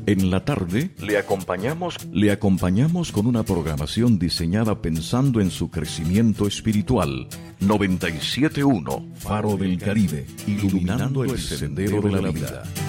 En la tarde, le acompañamos con una programación diseñada pensando en su crecimiento espiritual. 97.1 Faro del Caribe, iluminando el sendero de la vida.